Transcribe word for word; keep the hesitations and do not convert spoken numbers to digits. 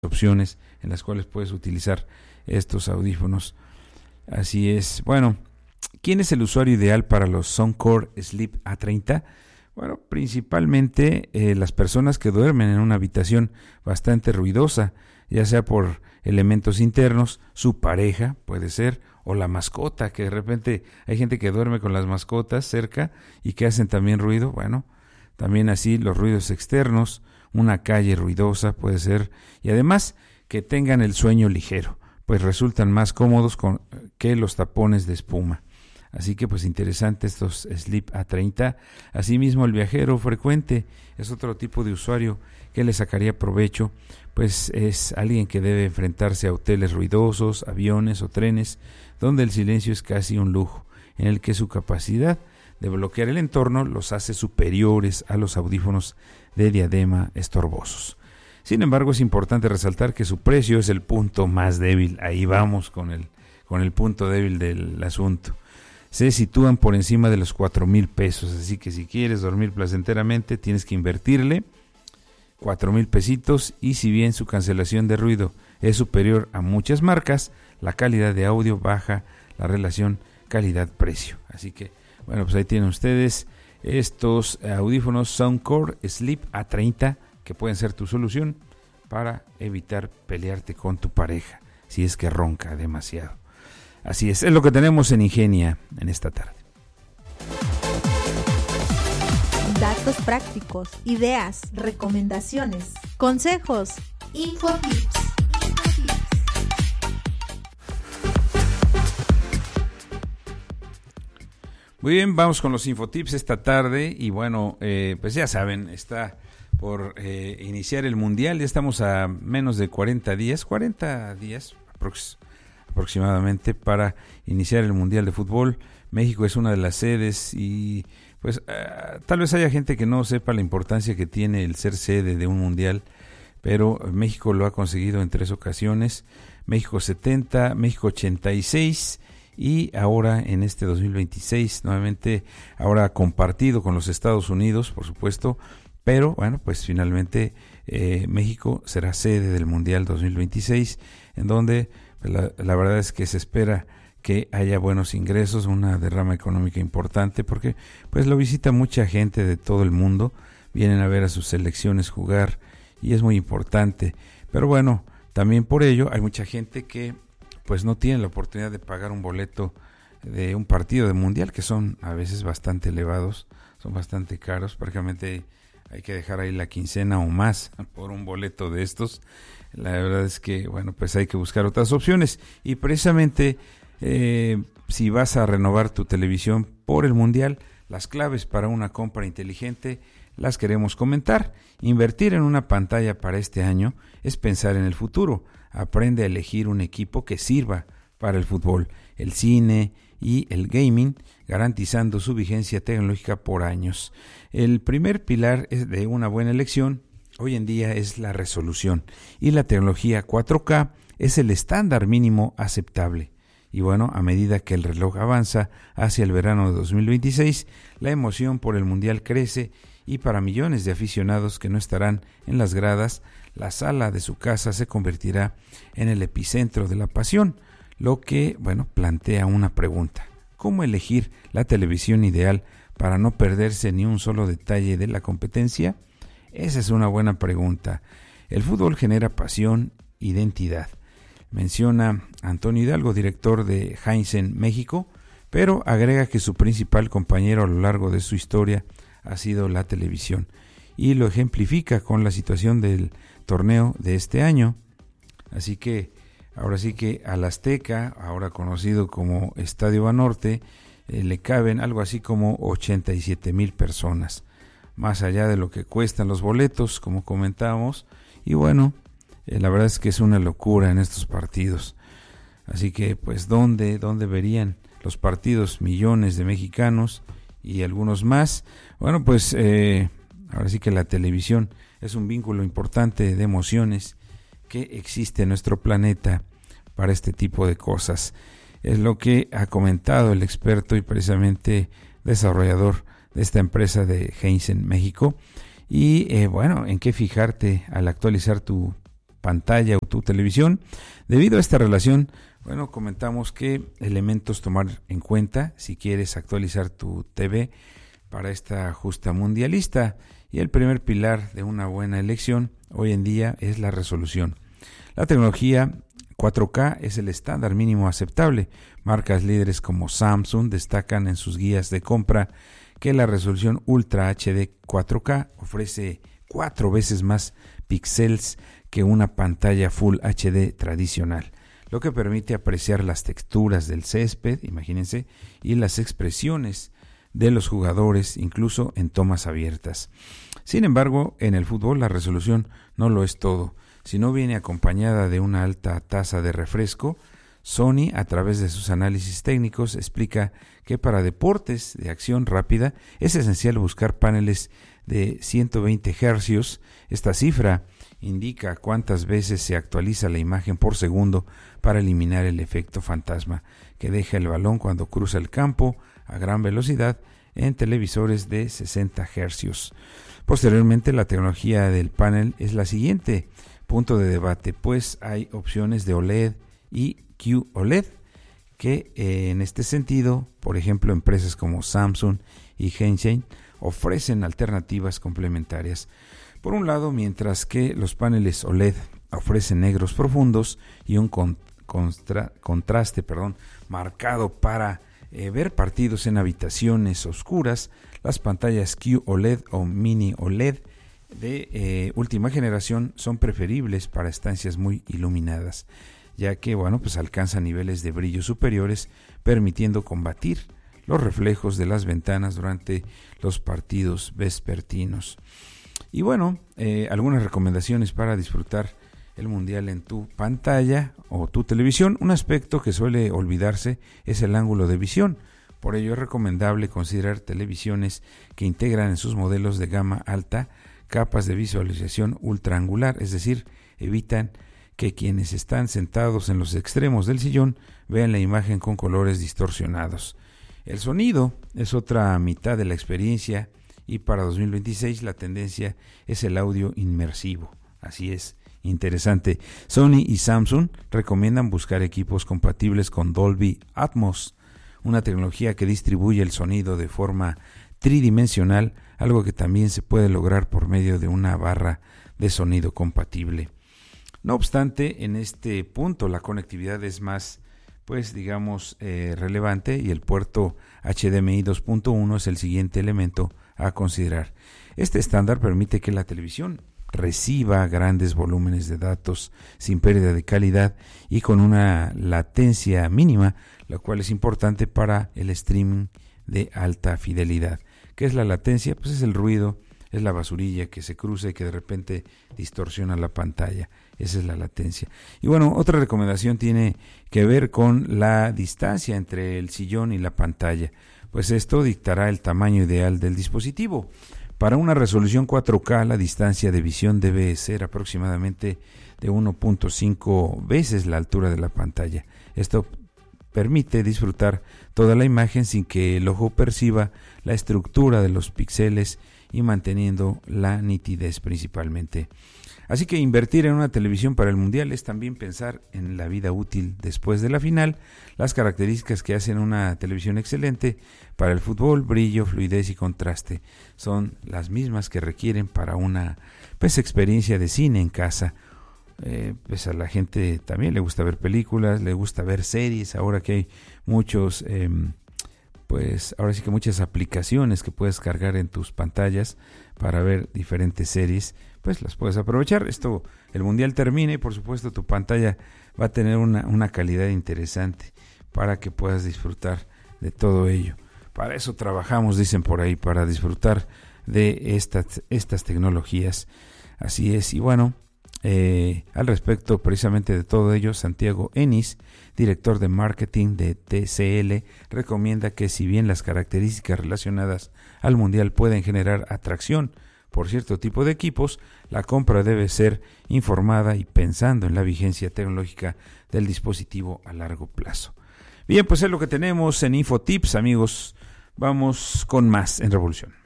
opciones en las cuales puedes utilizar estos audífonos. Así es. Bueno, ¿quién es el usuario ideal para los Soundcore Sleep A treinta? Bueno, principalmente eh, las personas que duermen en una habitación bastante ruidosa, ya sea por elementos internos, su pareja puede ser, o la mascota, que de repente hay gente que duerme con las mascotas cerca y que hacen también ruido. Bueno, también así los ruidos externos, una calle ruidosa puede ser, y además que tengan el sueño ligero, pues resultan más cómodos con, que los tapones de espuma. Así que pues interesante estos Sleep A treinta. Asimismo, el viajero frecuente es otro tipo de usuario que le sacaría provecho, pues es alguien que debe enfrentarse a hoteles ruidosos, aviones o trenes, donde el silencio es casi un lujo, en el que su capacidad de bloquear el entorno los hace superiores a los audífonos de diadema estorbosos. Sin embargo, es importante resaltar que su precio es el punto más débil. Ahí vamos con el, con el punto débil del asunto. Se sitúan por encima de los cuatro mil pesos, así que si quieres dormir placenteramente tienes que invertirle cuatro mil pesitos, y si bien su cancelación de ruido es superior a muchas marcas, la calidad de audio baja la relación calidad-precio. Así que, bueno, pues ahí tienen ustedes estos audífonos Soundcore Sleep A treinta, que pueden ser tu solución para evitar pelearte con tu pareja si es que ronca demasiado. Así es, es lo que tenemos en Ingenia en esta tarde. Datos prácticos, ideas, recomendaciones, consejos, InfoTips. Muy bien, vamos con los Infotips esta tarde y bueno, eh, pues ya saben, está por eh, iniciar el Mundial, ya estamos a menos de cuarenta días, cuarenta días aprox- aproximadamente para iniciar el Mundial de Fútbol. México es una de las sedes y pues uh, tal vez haya gente que no sepa la importancia que tiene el ser sede de un Mundial, pero México lo ha conseguido en tres ocasiones, México setenta, México ochenta y seis y ahora en este dos mil veintiséis, nuevamente ahora compartido con los Estados Unidos, por supuesto, pero bueno, pues finalmente eh, México será sede del Mundial dos mil veintiséis, en donde pues, la, la verdad es que se espera que haya buenos ingresos, una derrama económica importante, porque pues lo visita mucha gente de todo el mundo, vienen a ver a sus selecciones jugar y es muy importante, pero bueno, también por ello hay mucha gente que pues no tiene la oportunidad de pagar un boleto de un partido de mundial, que son a veces bastante elevados, son bastante caros, prácticamente hay que dejar ahí la quincena o más por un boleto de estos. La verdad es que bueno, pues hay que buscar otras opciones y precisamente eh, si vas a renovar tu televisión por el mundial, las claves para una compra inteligente las queremos comentar. Invertir en una pantalla para este año es pensar en el futuro. Aprende a elegir un equipo que sirva para el fútbol, el cine y el gaming, garantizando su vigencia tecnológica por años. El primer pilar es de una buena elección hoy en día es la resolución, y la tecnología cuatro K es el estándar mínimo aceptable. Y bueno, a medida que el reloj avanza hacia el verano de dos mil veintiséis, la emoción por el mundial crece, y para millones de aficionados que no estarán en las gradas, la sala de su casa se convertirá en el epicentro de la pasión, lo que, bueno, plantea una pregunta: ¿cómo elegir la televisión ideal para no perderse ni un solo detalle de la competencia? Esa es una buena pregunta. El fútbol genera pasión, identidad, menciona Antonio Hidalgo, director de Heinzen México, pero agrega que su principal compañero a lo largo de su historia ha sido la televisión, y lo ejemplifica con la situación del torneo de este año. Así que ahora sí que al Azteca, ahora conocido como Estadio Banorte, eh, le caben algo así como ochenta y siete mil personas, más allá de lo que cuestan los boletos, como comentábamos, y bueno, eh, la verdad es que es una locura en estos partidos. Así que pues ¿dónde, dónde verían los partidos millones de mexicanos y algunos más? Bueno, pues eh, ahora sí que la televisión es un vínculo importante de emociones que existe en nuestro planeta para este tipo de cosas. Es lo que ha comentado el experto y precisamente desarrollador de esta empresa de Heinzen México. Y eh, bueno, ¿en qué fijarte al actualizar tu pantalla o tu televisión. Debido a esta relación, bueno, comentamos qué elementos tomar en cuenta si quieres actualizar tu T V para esta justa mundialista. Y el primer pilar de una buena elección hoy en día es la resolución. La tecnología cuatro K es el estándar mínimo aceptable. Marcas líderes como Samsung destacan en sus guías de compra que la resolución Ultra H D cuatro K ofrece cuatro veces más píxeles que una pantalla Full H D tradicional, lo que permite apreciar las texturas del césped, imagínense, y las expresiones de los jugadores, incluso en tomas abiertas. Sin embargo, en el fútbol la resolución no lo es todo. Si no viene acompañada de una alta tasa de refresco, Sony, a través de sus análisis técnicos, explica que para deportes de acción rápida es esencial buscar paneles de ciento veinte hercios. Esta cifra indica cuántas veces se actualiza la imagen por segundo para eliminar el efecto fantasma que deja el balón cuando cruza el campo a gran velocidad en televisores de sesenta hercios. Posteriormente, la tecnología del panel es la siguiente punto de debate, pues hay opciones de O L E D y Q O L E D que eh, en este sentido, por ejemplo, empresas como Samsung y Hisense ofrecen alternativas complementarias. Por un lado, mientras que los paneles O L E D ofrecen negros profundos y un con, contra, contraste perdón, marcado para eh, ver partidos en habitaciones oscuras, las pantallas Q O L E D o Mini O L E D de eh, última generación son preferibles para estancias muy iluminadas, ya que bueno, pues alcanzan niveles de brillo superiores, permitiendo combatir los reflejos de las ventanas durante los partidos vespertinos. Y bueno, eh, algunas recomendaciones para disfrutar el mundial en tu pantalla o tu televisión. Un aspecto que suele olvidarse es el ángulo de visión. Por ello es recomendable considerar televisiones que integran en sus modelos de gama alta capas de visualización ultraangular, es decir, evitan que quienes están sentados en los extremos del sillón vean la imagen con colores distorsionados. El sonido es otra mitad de la experiencia y para dos mil veintiséis la tendencia es el audio inmersivo. Así es, interesante. Sony y Samsung recomiendan buscar equipos compatibles con Dolby Atmos, una tecnología que distribuye el sonido de forma tridimensional, algo que también se puede lograr por medio de una barra de sonido compatible. No obstante, en este punto la conectividad es más, pues digamos, eh, relevante y el puerto H D M I dos punto uno es el siguiente elemento a considerar. Este estándar permite que la televisión reciba grandes volúmenes de datos sin pérdida de calidad y con una latencia mínima, lo cual es importante para el streaming de alta fidelidad. ¿Qué es la latencia? Pues es el ruido, es la basurilla que se cruza y que de repente distorsiona la pantalla. Esa es la latencia. Y bueno, otra recomendación tiene que ver con la distancia entre el sillón y la pantalla, pues esto dictará el tamaño ideal del dispositivo. Para una resolución cuatro K, la distancia de visión debe ser aproximadamente de uno punto cinco veces la altura de la pantalla. Esto permite disfrutar toda la imagen sin que el ojo perciba la estructura de los píxeles y manteniendo la nitidez principalmente. Así que invertir en una televisión para el mundial es también pensar en la vida útil después de la final. Las características que hacen una televisión excelente para el fútbol, brillo, fluidez y contraste, son las mismas que requieren para una pues, experiencia de cine en casa. Eh, pues a la gente también le gusta ver películas, le gusta ver series, ahora que hay muchos, eh, pues ahora sí que muchas aplicaciones que puedes cargar en tus pantallas para ver diferentes series, pues las puedes aprovechar. Esto, el mundial termina y por supuesto tu pantalla va a tener una, una calidad interesante para que puedas disfrutar de todo ello. Para eso trabajamos, dicen por ahí, para disfrutar de estas, estas tecnologías. Así es, y bueno, Eh, al respecto precisamente de todo ello, Santiago Enis, director de marketing de T C L, recomienda que si bien las características relacionadas al mundial pueden generar atracción por cierto tipo de equipos, la compra debe ser informada y pensando en la vigencia tecnológica del dispositivo a largo plazo. Bien, pues es lo que tenemos en InfoTips, amigos. Vamos con más en Revolución.